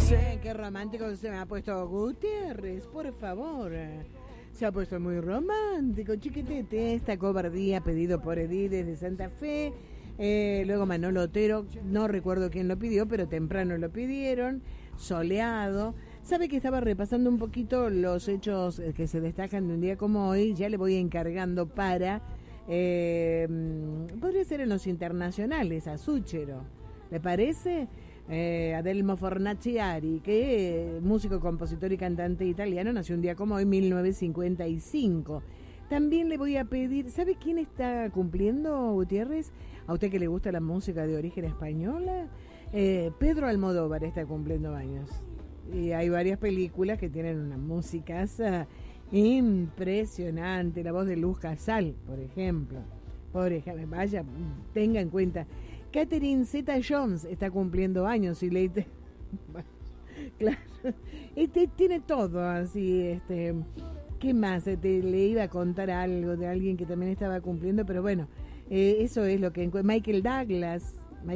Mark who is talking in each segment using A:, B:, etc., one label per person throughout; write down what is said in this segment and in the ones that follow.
A: Qué romántico se me ha puesto Gutiérrez, por favor. Se ha puesto muy romántico, chiquitete. Esta cobardía pedido por Edith desde Santa Fe. Luego Manolo Otero, no recuerdo quién lo pidió, pero temprano lo pidieron. Soleado. Sabe que estaba repasando un poquito los hechos que se destacan de un día como hoy. Ya le voy encargando para... podría ser en los internacionales, a Súchero. ¿Le parece? Adelmo Fornaciari, que músico, compositor y cantante italiano, nació un día como hoy, 1955. También le voy a pedir, ¿sabe quién está cumpliendo, Gutiérrez? A usted que le gusta la música de origen española, Pedro Almodóvar está cumpliendo años. Y hay varias películas que tienen una musicaza impresionante, la voz de Luz Casal, por ejemplo. Vaya, tenga en cuenta. Catherine Zeta-Jones está cumpliendo años y le... Claro, tiene todo así, ¿qué más? Le iba a contar algo de alguien que también estaba cumpliendo, pero bueno, eso es lo que... Michael Douglas,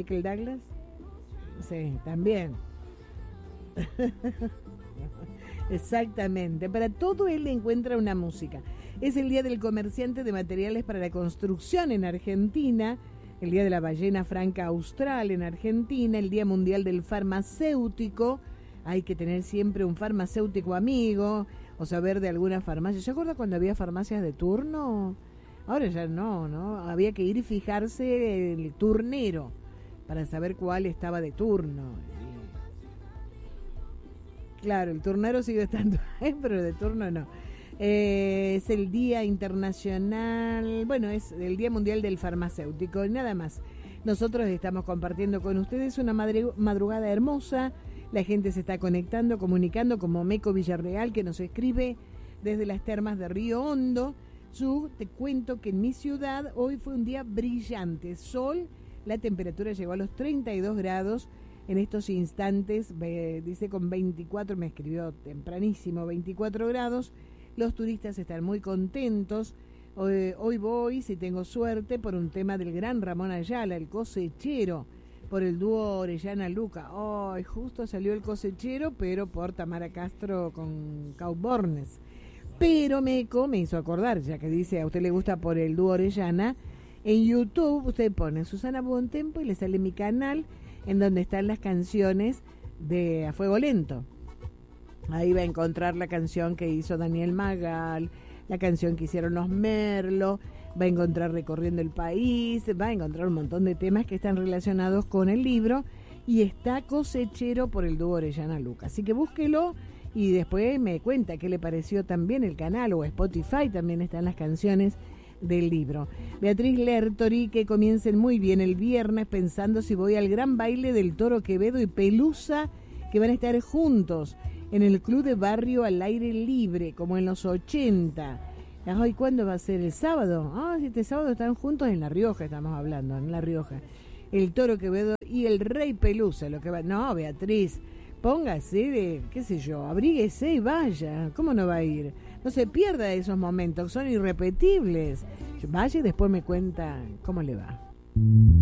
A: sí, también. Exactamente, para todo él le encuentra una música. Es el Día del Comerciante de Materiales para la Construcción en Argentina, el Día de la Ballena Franca Austral en Argentina, el Día Mundial del Farmacéutico. Hay que tener siempre un farmacéutico amigo o saber de alguna farmacia. ¿Se acuerda cuando había farmacias de turno? Ahora ya no, había que ir y fijarse el turnero para saber cuál estaba de turno. Claro, el turnero sigue estando ahí, pero de turno no. Es el Día Internacional, bueno, es el Día Mundial del Farmacéutico, nada más. Nosotros estamos compartiendo con ustedes una madrugada hermosa. La gente se está conectando, comunicando, como Meco Villarreal, que nos escribe desde las termas de Río Hondo. Te cuento que en mi ciudad hoy fue un día brillante, sol, la temperatura llegó a los 32 grados en estos instantes, dice con 24, me escribió tempranísimo, 24 grados. Los turistas están muy contentos. Hoy voy, si tengo suerte, por un tema del gran Ramón Ayala, el cosechero, por el dúo Orellana-Luca. Justo salió el cosechero, pero por Tamara Castro con Caubornes. Pero Meco me hizo acordar, ya que dice a usted le gusta por el dúo Orellana, en YouTube usted pone Susana Bontempo y le sale mi canal, en donde están las canciones de A Fuego Lento. Ahí va a encontrar la canción que hizo Daniel Magal, la canción que hicieron los Merlo, va a encontrar Recorriendo el País, va a encontrar un montón de temas que están relacionados con el libro, y está Cosechero por el dúo Orellana Luca. Así que búsquelo y después me cuenta qué le pareció también el canal, o Spotify también están las canciones del libro. Beatriz Lertori, que comiencen muy bien el viernes, pensando si voy al gran baile del Toro Quevedo y Pelusa, que van a estar juntos en el Club de Barrio al aire libre, como en los 80. ¿Y cuándo va a ser? ¿El sábado? Este sábado están juntos en La Rioja, estamos hablando, en La Rioja. El Toro Quevedo y el Rey Pelusa, lo que va... No, Beatriz, póngase qué sé yo, abríguese y vaya. ¿Cómo no va a ir? No se pierda esos momentos, son irrepetibles. Vaya y después me cuenta cómo le va.